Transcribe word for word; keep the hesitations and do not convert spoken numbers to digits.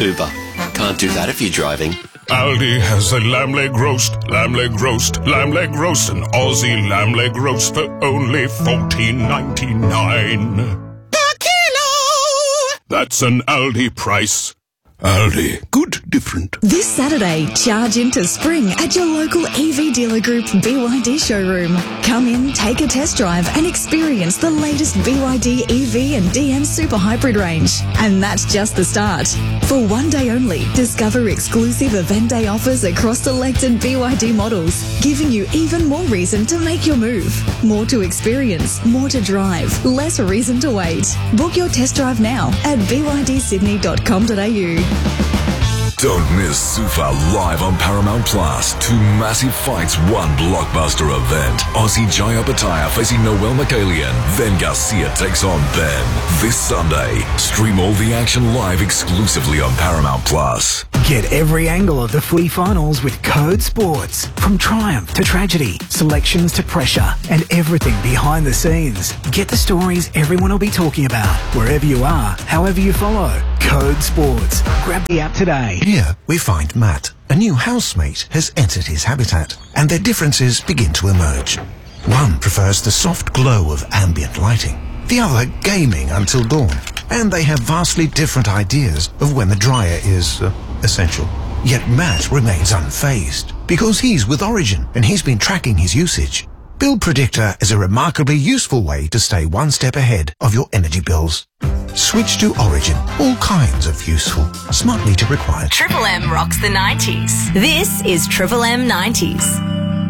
Uber. Can't do that if you're driving. Aldi has a lamb leg roast, lamb leg roast, lamb leg roast, an Aussie lamb leg roast for only fourteen ninety-nine. Per kilo! That's an Aldi price. Aldi, good different. This Saturday, charge into spring at your local E V Dealer Group B Y D showroom. Come in, take a test drive and experience the latest B Y D E V and D M Super Hybrid range. And that's just the start. For one day only, discover exclusive event day offers across selected B Y D models, giving you even more reason to make your move. More to experience, more to drive, less reason to wait. Book your test drive now at b y d sydney dot com dot a u. Don't miss Sufa live on Paramount Plus. Two massive fights, one blockbuster event. Aussie Jaya Bataya facing Noel Michaelian. Then Garcia takes on Ben. This Sunday, stream all the action live exclusively on Paramount Plus. Get every angle of the footy finals with Code Sports. From triumph to tragedy, selections to pressure, and everything behind the scenes. Get the stories everyone will be talking about, wherever you are, however you follow. Code Sports. Grab the app today. Here we find Matt. A new housemate has entered his habitat, and their differences begin to emerge. One prefers the soft glow of ambient lighting, the other gaming until dawn, and they have vastly different ideas of when the dryer is uh, essential. Yet Matt remains unfazed, because he's with Origin and he's been tracking his usage. Bill Predictor is a remarkably useful way to stay one step ahead of your energy bills. Switch to Origin. All kinds of useful. Smart meter required. Triple M rocks the nineties. This is Triple M nineties.